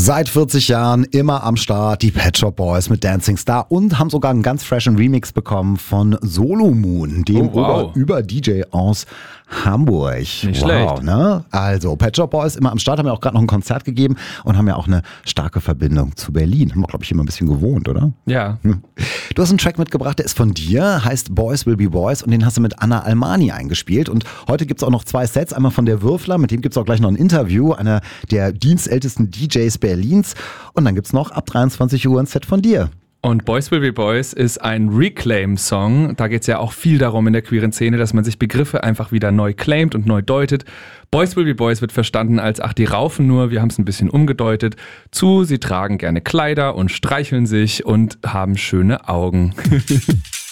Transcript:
Seit 40 Jahren immer am Start, die Pet Shop Boys mit Dancing Star und haben sogar einen ganz freshen Remix bekommen von Solo Moon, dem Über-DJ aus Hamburg. Nicht schlecht. Ne? Also Pet Shop Boys immer am Start, haben ja auch gerade noch ein Konzert gegeben und haben ja auch eine starke Verbindung zu Berlin. Haben wir, glaube ich, immer ein bisschen gewohnt, oder? Ja. Du hast einen Track mitgebracht, der ist von dir, heißt Boys Will Be Boys und den hast du mit Anna Almani eingespielt. Und heute gibt es auch noch 2 Sets, einmal von der Würfler, mit dem gibt es auch gleich noch ein Interview, einer der dienstältesten DJs Berlins. Und dann gibt es noch ab 23 Uhr ein Set von dir. Und Boys Will Be Boys ist ein Reclaim-Song. Da geht es ja auch viel darum in der queeren Szene, dass man sich Begriffe einfach wieder neu claimt und neu deutet. Boys Will Be Boys wird verstanden als, ach, die raufen nur, wir haben es ein bisschen umgedeutet, zu, sie tragen gerne Kleider und streicheln sich und haben schöne Augen.